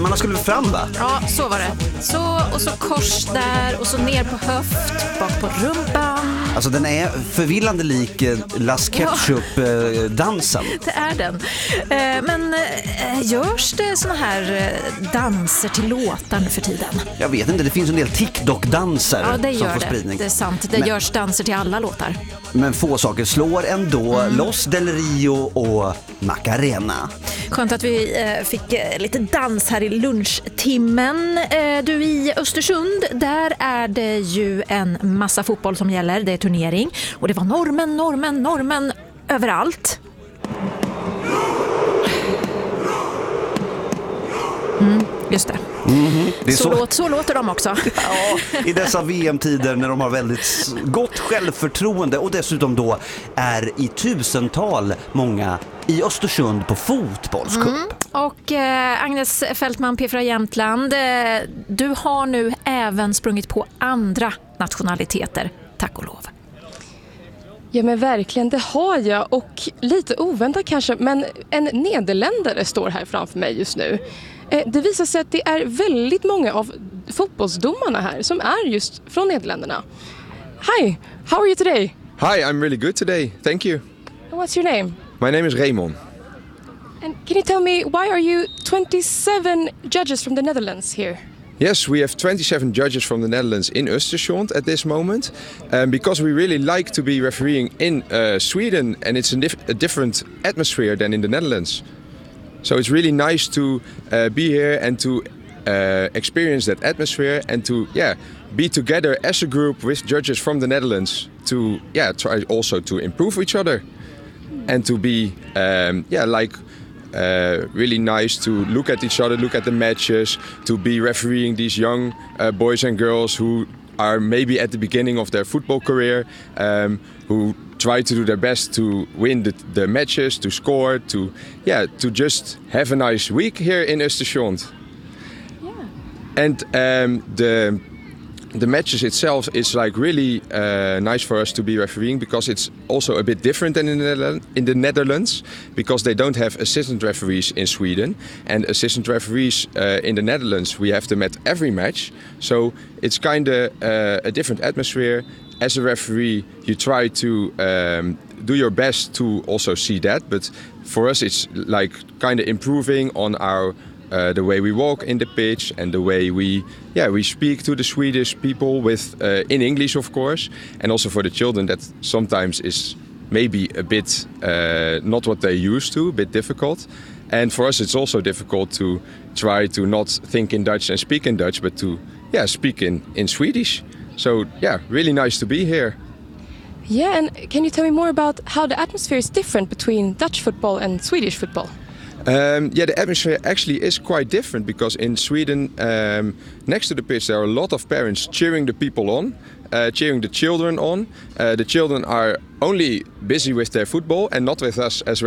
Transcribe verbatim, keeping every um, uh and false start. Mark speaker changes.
Speaker 1: Man skulle fram, va?
Speaker 2: Ja, så var det. Så, och så kors där och så ner på höft, bak på rumpan.
Speaker 1: Alltså den är förvillande lik eh, Las Ketchup-dansen.
Speaker 2: Ja, det är den. Eh, men eh, görs det såna här eh, danser till låtar nu för tiden?
Speaker 1: Jag vet inte, det finns en del TikTok-danser
Speaker 2: ja, det
Speaker 1: som
Speaker 2: gör
Speaker 1: får
Speaker 2: det.
Speaker 1: spridning.
Speaker 2: Det är sant, det
Speaker 1: men,
Speaker 2: görs danser till alla låtar.
Speaker 1: Men få saker slår ändå
Speaker 2: Mm.
Speaker 1: Los del Rio och Macarena.
Speaker 2: Skönt att vi eh, fick eh, lite dans här i lunchtimmen. Eh, du, i Östersund, där är det ju en massa fotboll som gäller. Det är turnering. Och det var normen, normen, normen överallt. Mm, just det.
Speaker 1: Mm-hmm. Det är
Speaker 2: så,
Speaker 1: så...
Speaker 2: Låt, så låter de också.
Speaker 1: Ja, i dessa V M-tider när de har väldigt gott självförtroende och dessutom då är i tusental många i Östersund på fotbollscup. Mm.
Speaker 2: Och eh, Agnes Fältman, P fyra Jämtland, eh, du har nu även sprungit på andra nationaliteter, tack och lov.
Speaker 3: Ja men verkligen, det har jag, och lite oväntat kanske, men en nederländare står här framför mig just nu. Det visar sig att det är väldigt många av fotbollsdomarna här som är just från Nederländerna. Hi, how are you today?
Speaker 4: Hi, I'm really good today. Thank you.
Speaker 3: And what's your name?
Speaker 4: My name is Raymond.
Speaker 3: And can you tell me, why are you twenty-seven judges from the Netherlands here?
Speaker 4: Yes, we have twenty-seven judges from the Netherlands in Östersund at this moment, um, because we really like to be refereeing in uh, Sweden, and it's a, dif- a different atmosphere than in the Netherlands. So it's really nice to uh, be here and to uh, experience that atmosphere and to yeah be together as a group with judges from the Netherlands to yeah try also to improve each other and to be um, yeah like uh, really nice to look at each other, look at the matches, to be refereeing these young uh, boys and girls who are maybe at the beginning of their football career, um, who try to do their best to win the, the matches, to score, to yeah, to just have a nice week here in Östersund.
Speaker 3: Yeah.
Speaker 4: And um, the the matches itself is like really uh, nice for us to be refereeing, because it's also a bit different than in the, Netherlands, in the Netherlands, because they don't have assistant referees in Sweden, and assistant referees uh, in the Netherlands, we have them at every match. So it's kind of uh, a different atmosphere. As a referee, you try to um, do your best to also see that, but for us it's like kind of improving on our uh, the way we walk in the pitch and the way we yeah we speak to the Swedish people with uh, in English, of course, and also for the children that sometimes is maybe a bit uh, not what they're used to, a bit difficult. And for us it's also difficult to try to not think in Dutch and speak in Dutch, but to yeah speak in, in Swedish. So yeah, really nice to be here.
Speaker 3: Yeah, and can you tell me more about how the atmosphere is different between Dutch football and Swedish football?
Speaker 4: Um, yeah, the atmosphere actually is quite different, because in Sweden, um, next to the pitch, there are a lot of parents cheering the people on, uh, cheering the children on. Uh, the children are only busy with their football and not with us as